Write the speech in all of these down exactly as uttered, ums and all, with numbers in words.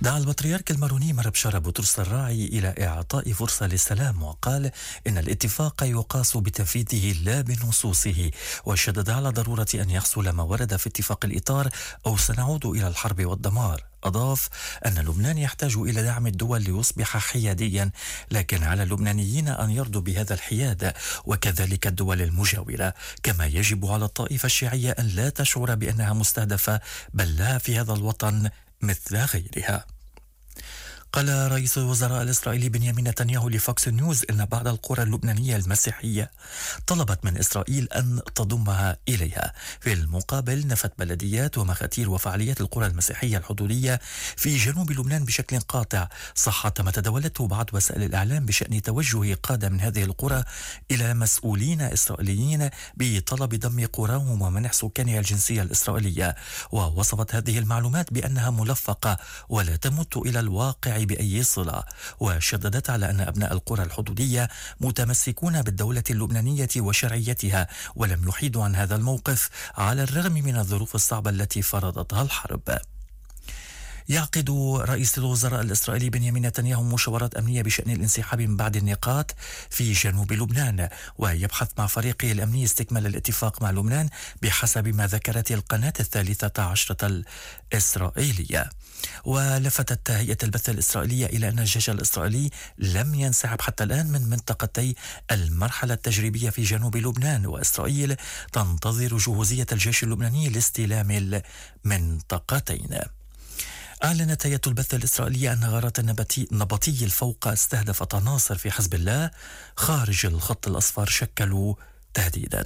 دعا البطريرك الماروني مار بشارة بطرس الراعي إلى إعطاء فرصة للسلام، وقال إن الاتفاق يقاس بتنفيذه لا بنصوصه، وشدد على ضرورة أن يحصل ما ورد في اتفاق الإطار أو سنعود إلى الحرب والدمار. أضاف أن لبنان يحتاج إلى دعم الدول ليصبح حياديا، لكن على اللبنانيين أن يرضوا بهذا الحياد وكذلك الدول المجاورة، كما يجب على الطائفة الشيعية أن لا تشعر بأنها مستهدفة، بل لها في هذا الوطن مثل غيرها. قال رئيس الوزراء الإسرائيلي بنيامين نتنياهو لفوكس نيوز إن بعض القرى اللبنانية المسيحية طلبت من إسرائيل أن تضمها إليها. في المقابل نفت بلديات ومخاتير وفعاليات القرى المسيحية الحضورية في جنوب لبنان بشكل قاطع صحة ما تداولته بعض وسائل الإعلام بشأن توجه قادة من هذه القرى إلى مسؤولين إسرائيليين بطلب ضم قراهم ومنح سكانها الجنسية الإسرائيلية، ووصفت هذه المعلومات بأنها ملفقة ولا تمت إلى الواقع بأي صلة، وشددت على أن أبناء القرى الحدودية متمسكون بالدولة اللبنانية وشرعيتها ولم يحيدوا عن هذا الموقف على الرغم من الظروف الصعبة التي فرضتها الحرب. يعقد رئيس الوزراء الإسرائيلي بنيامين نتنياهو مشاورات أمنية بشأن الانسحاب من بعض النقاط في جنوب لبنان، ويبحث مع فريقه الأمني استكمال الاتفاق مع لبنان بحسب ما ذكرت القناة الثالثة عشرة الإسرائيلية. ولفتت هيئة البث الإسرائيلية إلى أن الجيش الإسرائيلي لم ينسحب حتى الآن من منطقتي المرحلة التجريبية في جنوب لبنان، وإسرائيل تنتظر جهوزية الجيش اللبناني لاستلام المنطقتين. أعلنت هيئة البث الإسرائيلية أن غارات النبطي, النبطي الفوق استهدفت عناصر في حزب الله خارج الخط الأصفر شكلوا تهديدا.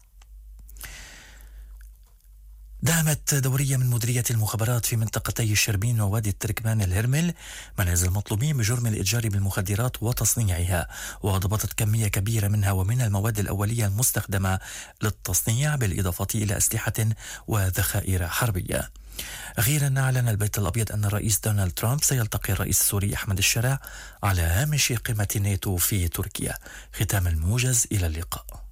دعمت دورية من مديرية المخابرات في منطقتي الشربين ووادي التركمان الهرمل منازل مطلوبين بجرم الإتجار بالمخدرات وتصنيعها، وضبطت كمية كبيرة منها ومن المواد الأولية المستخدمة للتصنيع بالإضافة إلى أسلحة وذخائر حربية. أخيرا أعلن البيت الأبيض أن الرئيس دونالد ترامب سيلتقي الرئيس السوري أحمد الشرع على هامش قمة ناتو في تركيا. ختام الموجز، إلى اللقاء.